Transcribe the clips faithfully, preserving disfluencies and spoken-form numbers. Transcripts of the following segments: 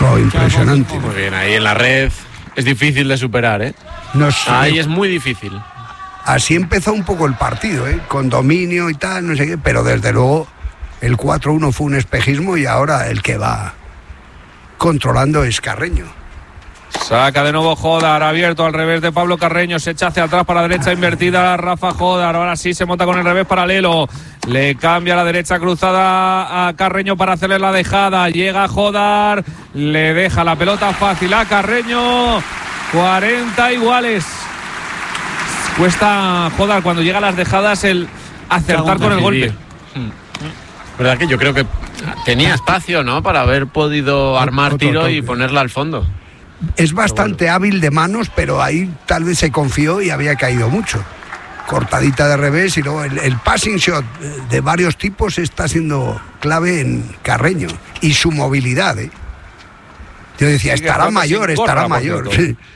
Oh, impresionante. Muy bien, ahí en la red es difícil de superar, ¿eh? No sé. Ahí es muy difícil. Así empezó un poco el partido, ¿eh? Con dominio y tal, no sé qué, pero desde luego el cuatro uno fue un espejismo y ahora el que va controlando es Carreño. Saca de nuevo Jodar, abierto al revés de Pablo Carreño, se echa hacia atrás para la derecha invertida Rafa Jodar, ahora sí se monta con el revés paralelo, le cambia a la derecha cruzada a Carreño para hacerle la dejada, llega Jodar, le deja la pelota fácil a Carreño, cuarenta iguales. Cuesta Jodar cuando llega a las dejadas el acertar con el golpe. Verdad que yo creo que tenía espacio, ¿no? Para haber podido armar tiro y ponerla al fondo. Es bastante hábil de manos, pero ahí tal vez se confió y había caído mucho. Cortadita de revés y luego el, el passing shot de varios tipos está siendo clave en Carreño. Y su movilidad, ¿eh? Yo decía, estará mayor, estará mayor.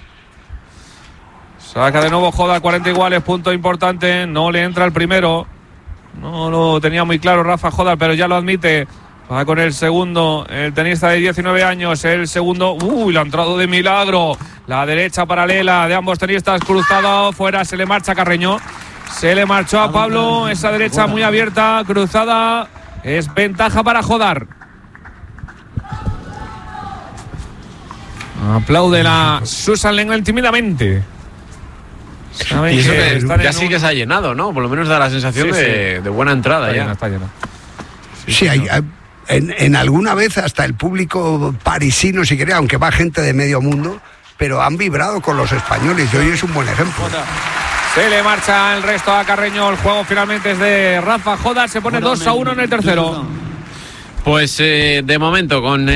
Saca de nuevo Jodar, cuarenta iguales, punto importante. No le entra el primero. No lo tenía muy claro Rafa Jodar, pero ya lo admite. Va con el segundo, el tenista de diecinueve años, el segundo, uy, le ha entrado de milagro, la derecha paralela de ambos tenistas, cruzado, fuera, se le marcha Carreño, se le marchó a Pablo, esa derecha muy abierta, cruzada, es ventaja para Jodar. Aplaude la Susan Lenglen tímidamente. Y eso que que ya sí un... que se ha llenado, ¿no? Por lo menos da la sensación sí, de, sí. de buena entrada. Está ya llena, está llena. Sí, sí hay, hay, en, en alguna vez hasta el público parisino, si quería, aunque va gente de medio mundo, pero han vibrado con los españoles y hoy es un buen ejemplo. Se le marcha el resto a Carreño, el juego finalmente es de Rafa Jodar, se pone dos a uno en el tercero. Pues eh, de momento con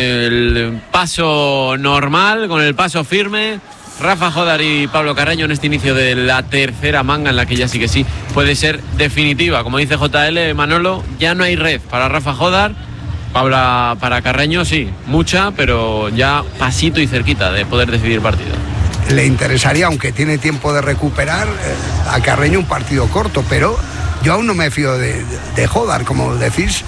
el paso normal, con el paso firme, Rafa Jodar y Pablo Carreño en este inicio de la tercera manga, en la que ya sí que sí puede ser definitiva. Como dice J L, Manolo, ya no hay red para Rafa Jodar, Pablo para Carreño sí, mucha, pero ya pasito y cerquita de poder decidir partido. Le interesaría, aunque tiene tiempo de recuperar, eh, a Carreño un partido corto, pero yo aún no me fío de, de, de Jodar, como decís.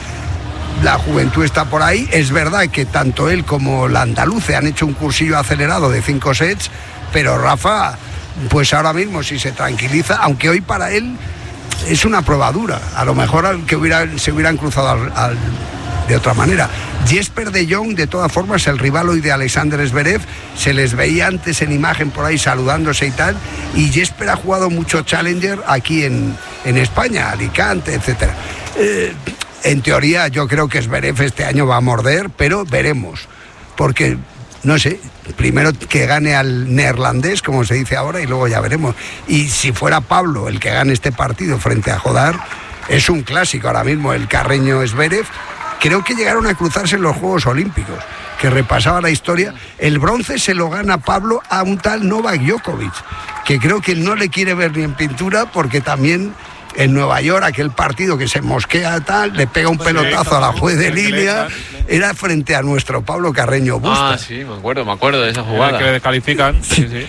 La juventud está por ahí. Es verdad que tanto él como la andaluce han hecho un cursillo acelerado de cinco sets, pero Rafa, pues ahora mismo si se tranquiliza, aunque hoy para él es una prueba dura, a lo mejor al que hubiera, se hubieran cruzado al, al, de otra manera. Jesper de Jong, de todas formas, el rival hoy de Alexander Zverev, se les veía antes en imagen por ahí saludándose y tal, y Jesper ha jugado mucho Challenger aquí en, en España, Alicante, etcétera. Eh, en teoría yo creo que Zverev este año va a morder, pero veremos, porque no sé, primero que gane al neerlandés, como se dice ahora, y luego ya veremos. Y si fuera Pablo el que gane este partido frente a Jodar, es un clásico ahora mismo el Carreño Zverev. Creo que llegaron a cruzarse en los Juegos Olímpicos, que repasaba la historia. El bronce se lo gana Pablo a un tal Novak Djokovic, que creo que no le quiere ver ni en pintura, porque también en Nueva York, aquel partido que se mosquea tal, le pega un pelotazo a la juez de línea, era frente a nuestro Pablo Carreño Busta. Ah, sí, me acuerdo, me acuerdo de esa jugada. Que le descalifican, sí, sí.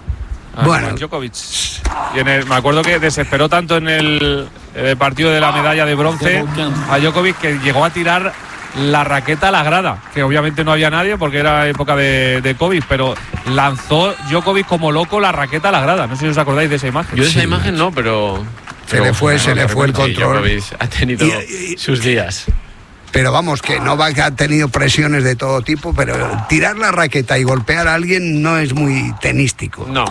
Ah, bueno, Djokovic. Y en el, me acuerdo que desesperó tanto en el, el partido de la medalla de bronce a Djokovic que llegó a tirar la raqueta a la grada, que obviamente no había nadie porque era época de, de COVID, pero lanzó Djokovic como loco la raqueta a la grada. No sé si os acordáis de esa imagen. Yo de esa sí, imagen no, pero... Se le fue, se le fue el control. Sí, ha tenido y, y, sus días. Pero vamos, que Novak ha tenido presiones de todo tipo, pero tirar la raqueta y golpear a alguien no es muy tenístico. No.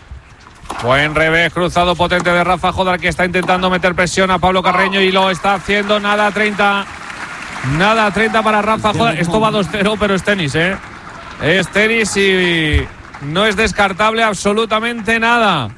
Buen revés cruzado potente de Rafa Jodar, que está intentando meter presión a Pablo Carreño y lo está haciendo. Nada treinta. Nada treinta para Rafa Jodar. Esto va dos cero, pero es tenis, ¿eh? Es tenis y no es descartable absolutamente nada.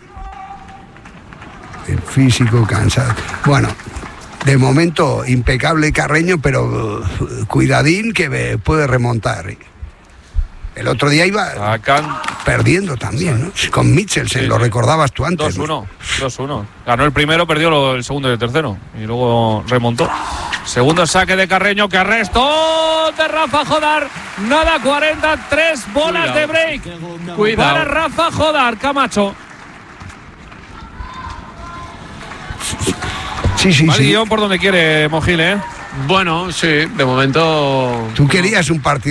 El físico cansado. Bueno, de momento impecable Carreño, pero uh, cuidadín que puede remontar. El otro día iba Sacan. perdiendo también, ¿no? Con Michelsen, sí, lo sí. recordabas tú antes. dos uno, ¿no? dos uno. Ganó el primero, perdió el segundo y el tercero. Y luego remontó. Segundo saque de Carreño, que arrestó de Rafa Jodar. Nada, cuarenta, tres bolas Cuidado. de break. Cuidado. Para Rafa Jodar, Camacho. Sí, sí, Mal sí. guión por donde quiere Mogil, ¿eh? Bueno, sí, de momento... Tú querías un partido